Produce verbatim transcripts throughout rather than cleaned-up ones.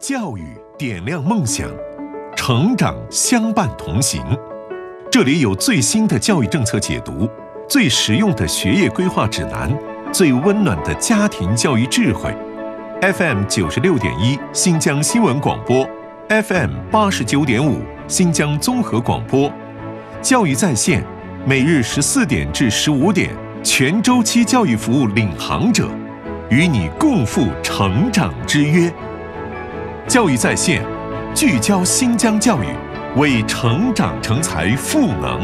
教育点亮梦想，成长相伴同行。这里有最新的教育政策解读，最实用的学业规划指南，最温暖的家庭教育智慧。F M 九十六点一新疆新闻广播 ，F M 八十九点五新疆综合广播，教育在线，每日十四点至十五点，全周期教育服务领航者，与你共赴成长之约。教育在线，聚焦新疆教育，为成长成才赋能。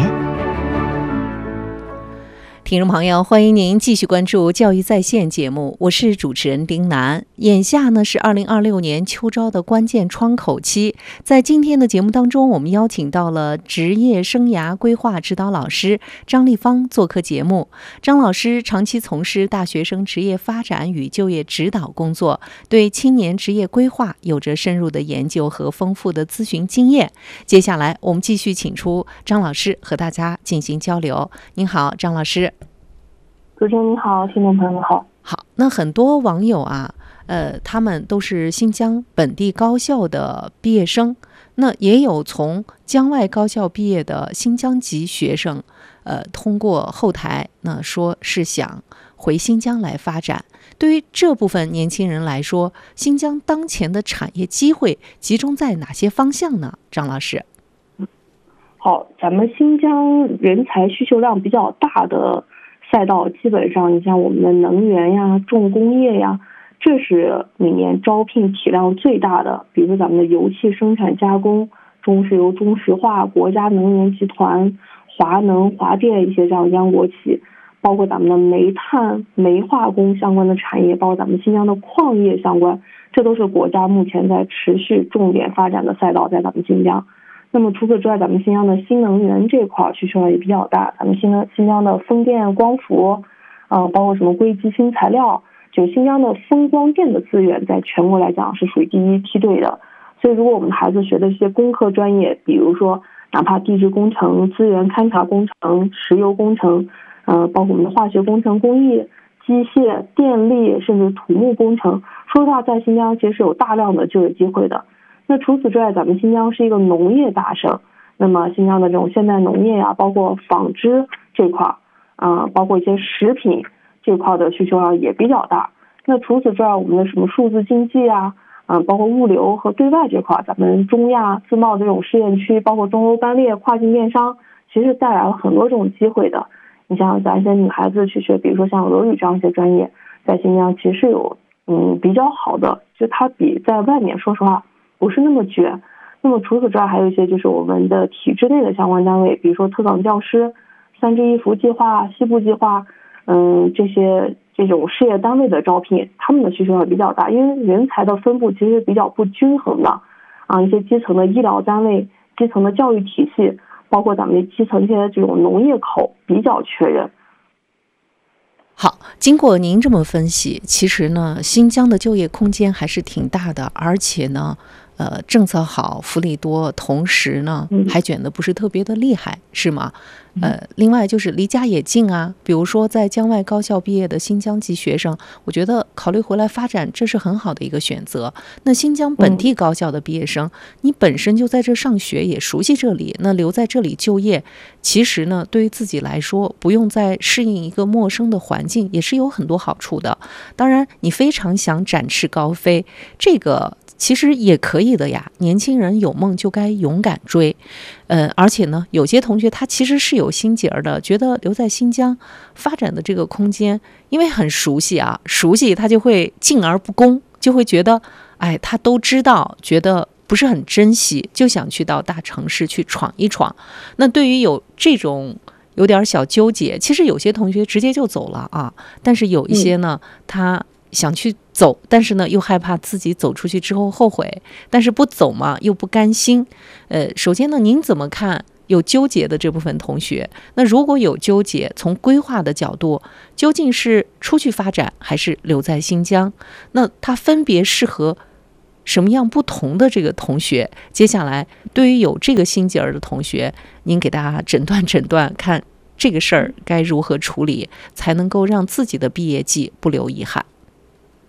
听众朋友，欢迎您继续关注教育在线节目，我是主持人丁楠。眼下呢是二零二六年秋招的关键窗口期，在今天的节目当中，我们邀请到了职业生涯规划指导老师张立芳做客节目。张老师长期从事大学生职业发展与就业指导工作，对青年职业规划有着深入的研究和丰富的咨询经验。接下来我们继续请出张老师和大家进行交流。您好，张老师。 主持人你好，听众朋友们好。 好，那很多网友啊，呃，他们都是新疆本地高校的毕业生，那也有从疆外高校毕业的新疆籍学生，呃，通过后台那说是想回新疆来发展。对于这部分年轻人来说，新疆当前的产业机会集中在哪些方向呢？张老师。 好，咱们新疆人才需求量比较大的赛道，基本上你像我们的能源呀、重工业呀，这是每年招聘体量最大的。比如咱们的油气生产加工、中石油、中石化、国家能源集团、华能、华电一些这样央国企，包括咱们的煤炭、煤化工相关的产业，包括咱们新疆的矿业相关，这都是国家目前在持续重点发展的赛道，在咱们新疆。那么除此之外，咱们新疆的新能源这块需求量也比较大，咱们新的新疆的风电、光伏，嗯、呃，包括什么硅基新材料，就新疆的风光电的资源，在全国来讲是属于第一梯队的。所以，如果我们的孩子学的一些工科专业，比如说哪怕地质工程、资源勘察工程、石油工程，呃，包括我们的化学工程、工艺、机械、电力，甚至土木工程，说实话，在新疆其实是有大量的就业机会的。那除此之外，咱们新疆是一个农业大省，那么新疆的这种现代农业呀，包括纺织这块，啊、呃，包括一些食品这块的需求量也比较大。那除此之外，我们的什么数字经济啊，啊、呃，包括物流和对外这块，咱们中亚自贸这种试验区，包括中欧班列、跨境电商，其实带来了很多这种机会的。你像咱一些女孩子去学，比如说像俄语这样一些专业，在新疆其实有嗯比较好的，就它比在外面说实话不是那么卷。那么除此之外，还有一些就是我们的体制内的相关单位，比如说特岗教师、三支一扶计划、西部计划，嗯，这些这种事业单位的招聘，他们的需求也比较大，因为人才的分布其实比较不均衡的啊，一些基层的医疗单位、基层的教育体系，包括咱们的基层一些这种农业口比较缺人。 好，经过您这么分析，其实呢，新疆的就业空间还是挺大的，而且呢，呃，政策好，福利多，同时呢，还卷得不是特别的厉害，是吗？呃，另外就是离家也近啊，比如说在疆外高校毕业的新疆籍学生，我觉得考虑回来发展，这是很好的一个选择。那新疆本地高校的毕业生，你本身就在这上学，也熟悉这里，那留在这里就业，其实呢，对于自己来说，不用再适应一个陌生的环境，也是有很多好处的。当然，你非常想展翅高飞，这个其实也可以的呀，年轻人有梦就该勇敢追。呃，而且呢，有些同学他其实是有心结的，觉得留在新疆发展的这个空间，因为很熟悉啊，熟悉他就会敬而不恭，就会觉得，哎，他都知道，觉得不是很珍惜，就想去到大城市去闯一闯。那对于有这种有点小纠结，其实有些同学直接就走了啊，但是有一些呢，他想去走，但是呢又害怕自己走出去之后后悔，但是不走嘛又不甘心。呃，首先呢，您怎么看有纠结的这部分同学？那如果有纠结，从规划的角度，究竟是出去发展还是留在新疆？那它分别适合什么样不同的这个同学？接下来对于有这个心结儿的同学，您给大家诊断诊断，看这个事儿该如何处理，才能够让自己的毕业季不留遗憾。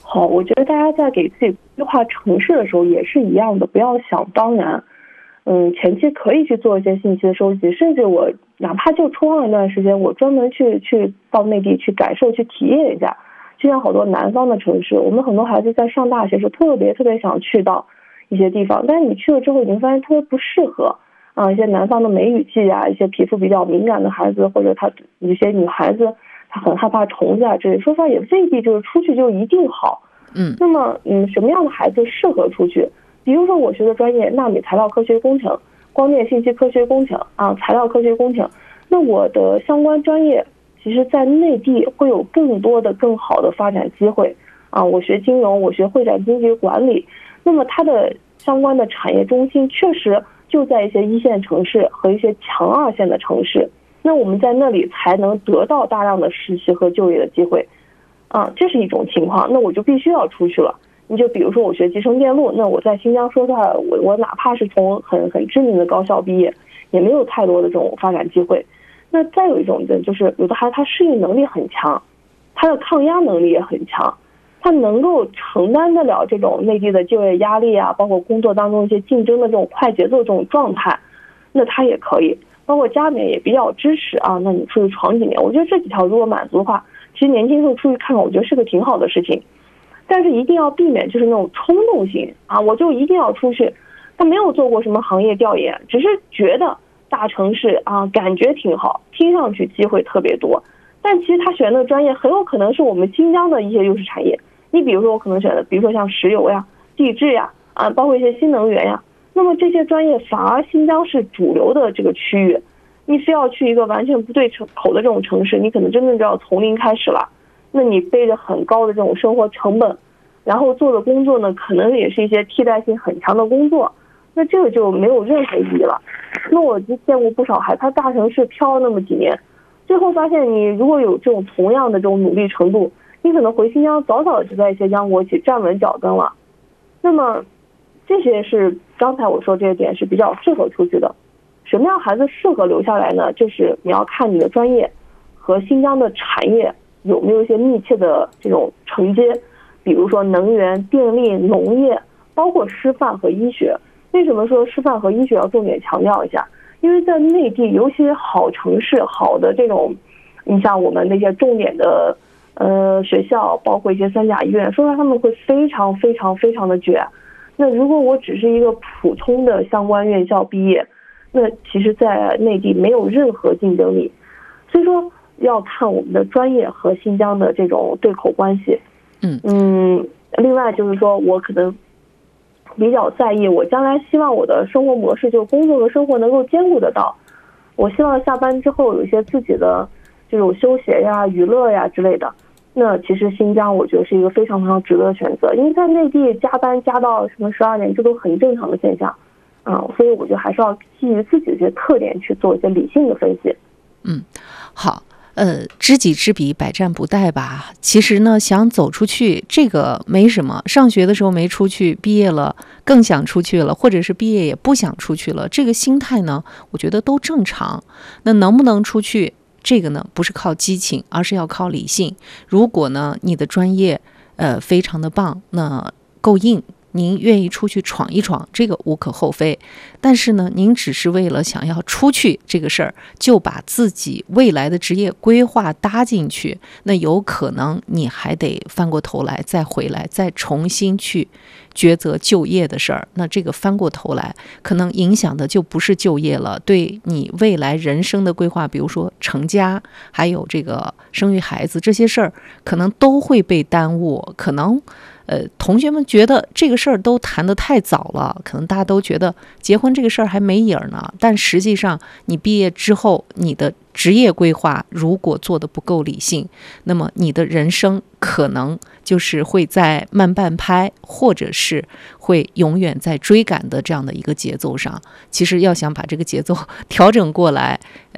好，我觉得大家在给自己规划城市的时候也是一样的，不要想当然。嗯，前期可以去做一些信息的收集，甚至我哪怕就抽上一段时间，我专门去去到内地去感受、去体验一下。就像好多南方的城市，我们很多孩子在上大学时特别特别想去到一些地方，但是你去了之后，你会发现特别不适合啊。一些南方的梅雨季啊，一些皮肤比较敏感的孩子，或者他有些女孩子，她很害怕虫子啊之类，说实话也未必就是出去就一定好。 嗯， 那么嗯，什么样的孩子适合出去？比如说我学的专业纳米材料科学工程、光电信息科学工程啊、材料科学工程，那我的相关专业其实在内地会有更多的更好的发展机会啊。我学金融，我学会展经济管理，那么它的相关的产业中心确实就在一些一线城市和一些强二线的城市，那我们在那里才能得到大量的实习和就业的机会啊，这是一种情况，那我就必须要出去了。你就比如说我学集成电路，那我在新疆说实话，我我哪怕是从很很知名的高校毕业，也没有太多的这种发展机会。那再有一种人就是有的孩子他适应能力很强，他的抗压能力也很强，他能够承担得了这种内地的就业压力啊，包括工作当中一些竞争的这种快节奏这种状态，那他也可以。包括家里面也比较支持啊，那你出去闯几年，我觉得这几条如果满足的话，其实年轻时候出去看看，我觉得是个挺好的事情。但是一定要避免就是那种冲动性啊，我就一定要出去。他没有做过什么行业调研，只是觉得大城市啊感觉挺好，听上去机会特别多。但其实他选的专业很有可能是我们新疆的一些优势产业。你比如说我可能选的，比如说像石油呀、地质呀，啊，包括一些新能源呀。那么这些专业反而新疆是主流的这个区域，你非要去一个完全不对口的这种城市，你可能真的就要从零开始了。那你背着很高的这种生活成本，然后做的工作呢，可能也是一些替代性很强的工作，那这个就没有任何意义了。那我就见过不少孩子，他大城市漂了那么几年，最后发现你如果有这种同样的这种努力程度，你可能回新疆早早就在一些央国企站稳脚跟了。那么这些是刚才我说这些点是比较适合出去的。什么样孩子适合留下来呢？就是你要看你的专业和新疆的产业有没有一些密切的这种承接，比如说能源、电力、农业，包括师范和医学。为什么说师范和医学要重点强调一下？因为在内地，尤其是好城市、好的这种，你像我们那些重点的呃学校，包括一些三甲医院，说实话他们会非常非常非常的卷。那如果我只是一个普通的相关院校毕业，那其实在内地没有任何竞争力。所以说要看我们的专业和新疆的这种对口关系。 嗯嗯，另外就是说我可能比较在意，我将来希望我的生活模式，就工作和生活能够兼顾得到。我希望下班之后有一些自己的这种休闲呀、娱乐呀之类的。那其实新疆我觉得是一个非常非常值得的选择，因为在内地加班加到什么十二点，这都很正常的现象。啊、嗯，所以我觉得还是要基于自己的一些特点去做一些理性的分析。 嗯，好。呃，知己知彼，百战不殆吧。其实呢，想走出去，这个没什么。上学的时候没出去，毕业了更想出去了，或者是毕业也不想出去了，这个心态呢，我觉得都正常。那能不能出去，这个呢，不是靠激情，而是要靠理性。如果呢，你的专业呃非常的棒，那够硬，您愿意出去闯一闯，这个无可厚非。但是呢，您只是为了想要出去这个事儿，就把自己未来的职业规划搭进去，那有可能你还得翻过头来再回来，再重新去抉择就业的事儿。那这个翻过头来，可能影响的就不是就业了，对你未来人生的规划，比如说成家，还有这个生育孩子这些事儿，可能都会被耽误。可能呃，同学们觉得这个事儿都谈得太早了，可能大家都觉得结婚这个事儿还没影儿呢。但实际上，你毕业之后，你的职业规划如果做得不够理性，那么你的人生可能就是会在慢半拍，或者是会永远在追赶的这样的一个节奏上。其实要想把这个节奏调整过来，呃。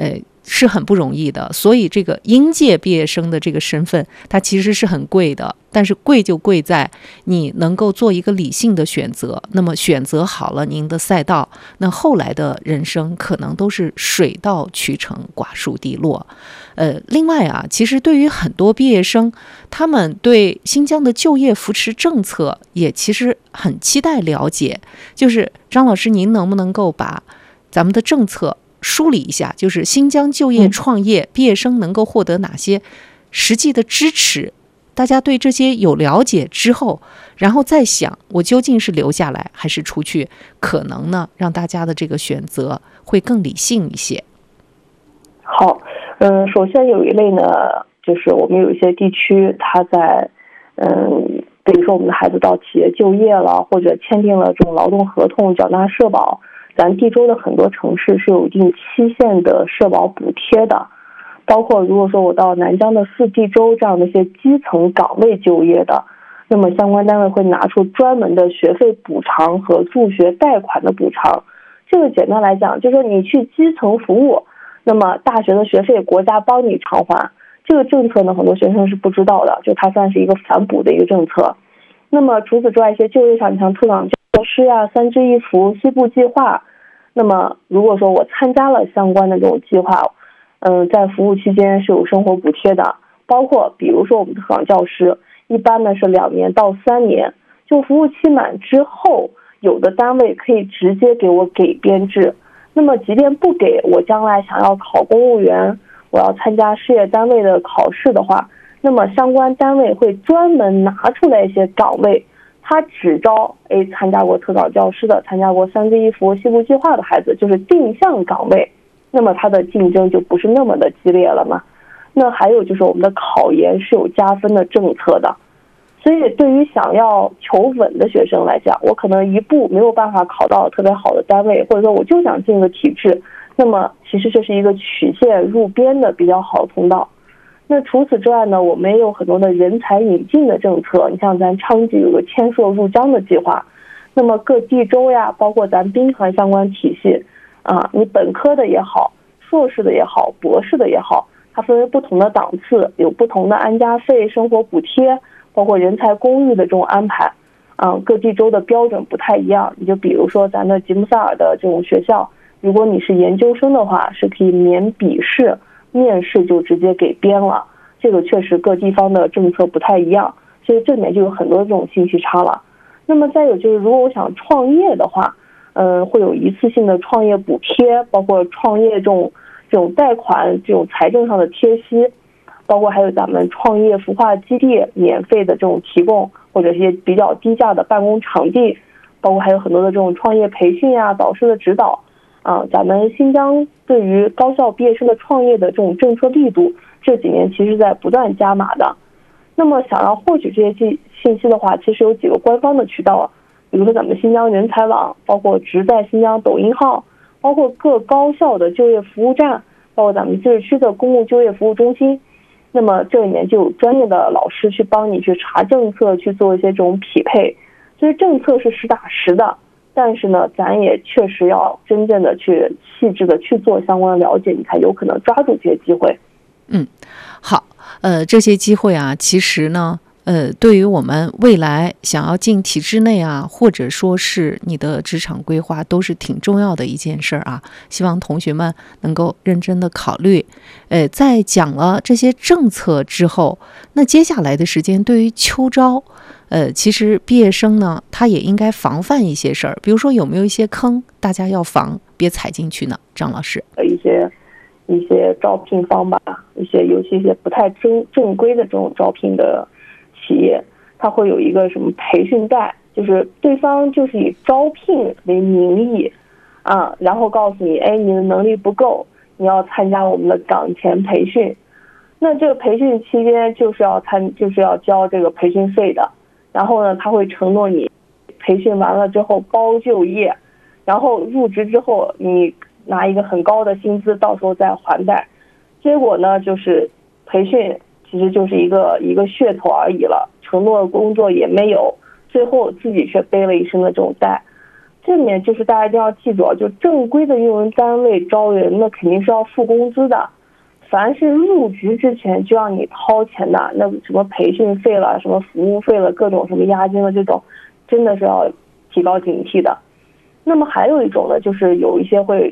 是很不容易的，所以这个应届毕业生的这个身份，它其实是很贵的。但是贵就贵在你能够做一个理性的选择，那么选择好了您的赛道，那后来的人生可能都是水到渠成，寡树地落。呃，另外啊，其实对于很多毕业生，他们对新疆的就业扶持政策也其实很期待了解。就是张老师，您能不能够把咱们的政策梳理一下，就是新疆就业创业、嗯、毕业生能够获得哪些实际的支持？大家对这些有了解之后，然后再想我究竟是留下来还是出去，可能呢让大家的这个选择会更理性一些。 好，嗯，首先有一类呢，就是我们有一些地区，它在，嗯，比如说我们的孩子到企业就业了，或者签订了这种劳动合同，缴纳社保，咱地州的很多城市是有一定期限的社保补贴的。包括如果说我到南疆的四地州这样的一些基层岗位就业的，那么相关单位会拿出专门的学费补偿和助学贷款的补偿。这个简单来讲，就是说你去基层服务，那么大学的学费国家帮你偿还。这个政策呢，很多学生是不知道的，就它算是一个反哺的一个政策。那么除此之外，一些就业上，你像特岗教师啊、三支一扶、西部计划，那么如果说我参加了相关的这种计划，嗯，在服务期间是有生活补贴的，包括比如说我们特岗教师，一般呢是两年到三年，就服务期满之后，有的单位可以直接给我给编制。那么即便不给，我将来想要考公务员，我要参加事业单位的考试的话，那么相关单位会专门拿出来一些岗位，他只招哎参加过特岗教师的、参加过三支一扶、西部计划的孩子，就是定向岗位。那么它的竞争就不是那么的激烈了嘛。那还有就是我们的考研是有加分的政策的，所以对于想要求稳的学生来讲，我可能一步没有办法考到特别好的单位，或者说我就想进个体制，那么其实这是一个曲线入编的比较好的通道。那除此之外呢，我们也有很多的人才引进的政策，你像咱昌吉有个迁硕入疆的计划，那么各地州呀，包括咱兵团相关体系啊，你本科的也好，硕士的也好，博士的也好，它分为不同的档次，有不同的安家费、生活补贴，包括人才公寓的这种安排。嗯，各地州的标准不太一样。你就比如说咱的吉姆萨尔的这种学校，如果你是研究生的话，是可以免笔试，面试就直接给编了。这个确实各地方的政策不太一样，所以这里面就有很多这种信息差了。那么再有就是，如果我想创业的话，嗯，会有一次性的创业补贴，包括创业这种这种贷款、这种财政上的贴息，包括还有咱们创业孵化基地免费的这种提供，或者一些比较低价的办公场地，包括还有很多的这种创业培训啊、导师的指导啊。咱们新疆对于高校毕业生的创业的这种政策力度，这几年其实在不断加码的。那么想要获取这些信信息的话，其实有几个官方的渠道啊。比如说咱们新疆人才网，包括直在新疆抖音号，包括各高校的就业服务站，包括咱们自治区的公务就业服务中心。那么这里面就有专业的老师去帮你去查政策，去做一些这种匹配。所以政策是实打实的，但是呢，咱也确实要真正的去细致的去做相关的了解，你才有可能抓住这些机会。 嗯，好，呃，这些机会啊，其实呢。呃，对于我们未来想要进体制内啊，或者说是你的职场规划，都是挺重要的一件事儿啊。希望同学们能够认真的考虑。呃，在讲了这些政策之后，那接下来的时间对于秋招，呃，其实毕业生呢，他也应该防范一些事儿。比如说有没有一些坑，大家要防，别踩进去呢？张老师， 一些一些招聘方吧，一些尤其一些不太正正规的这种招聘的企业，它会有一个什么培训带，就是对方就是以招聘为名义啊，然后告诉你，哎，你的能力不够，你要参加我们的岗前培训。那这个培训期间就是要参，就是要交这个培训费的。然后呢，他会承诺你培训完了之后包就业，然后入职之后你拿一个很高的薪资，到时候再还贷。结果呢，就是培训其实就是一个一个噱头而已了，承诺工作也没有，最后自己却背了一身的这种贷。这里面就是大家一定要记住，就正规的用人单位招人，那肯定是要付工资的。 凡是入局之前就让你掏钱的，那什么培训费了，什么服务费了，各种什么押金了，这种真的是要提高警惕的。那么还有一种呢，就是有一些会